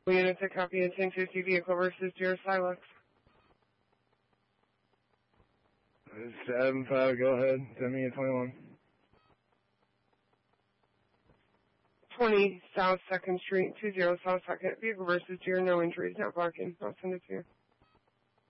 Units a copy of 1050 vehicle versus Deer Silex. 7-5, go ahead. Send me a 21. 20 South 2nd Street, 20 South 2nd. Vehicle versus Deer, no injuries, not barking. I'll send it to you.